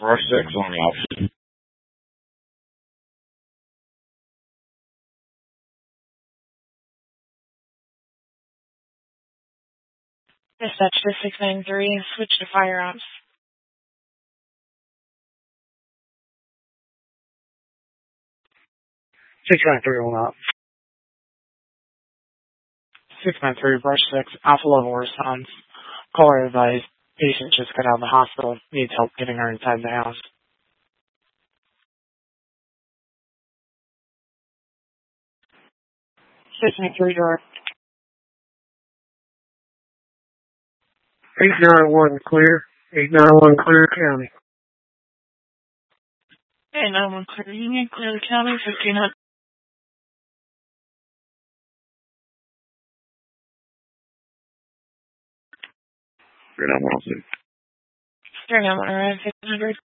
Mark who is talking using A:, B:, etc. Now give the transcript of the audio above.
A: Rush 6 on the option.
B: Dispatch to 693, switch to fire ops.
C: 693 on up.
B: 693, Brush 6, alpha level response. Caller advised, patient just got out of the hospital, needs help getting her inside the house. 693, direct.
C: 891 clear. 891 clear county.
B: 891 clear Union, clear county, 1500.
A: You're not 106.
B: 391, 1500.